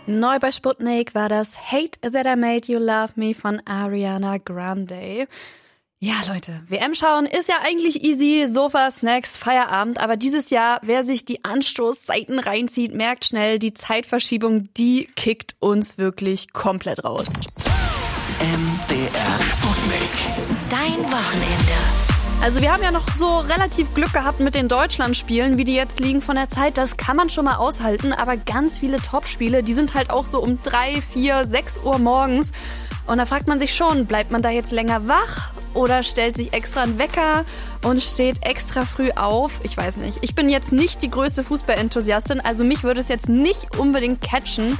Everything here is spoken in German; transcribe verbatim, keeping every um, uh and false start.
Neu bei Sputnik war das Hate That I Made You Love Me von Ariana Grande. Ja, Leute, W M schauen ist ja eigentlich easy, Sofa, Snacks, Feierabend, aber dieses Jahr, wer sich die Anstoßzeiten reinzieht, merkt schnell, die Zeitverschiebung, die kickt uns wirklich komplett raus. M D R Sputnik. Dein Wochenende. Also wir haben ja noch so relativ Glück gehabt mit den Deutschlandspielen, wie die jetzt liegen von der Zeit. Das kann man schon mal aushalten, aber ganz viele Topspiele, die sind halt auch so um drei, vier, sechs Uhr morgens. Und da fragt man sich schon, bleibt man da jetzt länger wach oder stellt sich extra einen Wecker und steht extra früh auf? Ich weiß nicht. Ich bin jetzt nicht die größte Fußballenthusiastin, also mich würde es jetzt nicht unbedingt catchen.